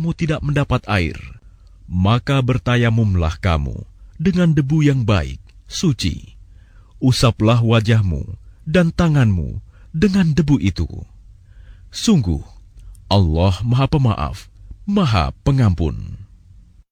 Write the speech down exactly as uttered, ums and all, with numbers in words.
kamu tidak mendapat air, maka bertayamumlah kamu dengan debu yang baik, suci. Usaplah wajahmu dan tanganmu dengan debu itu. Sungguh, Allah Maha Pemaaf, Maha Pengampun.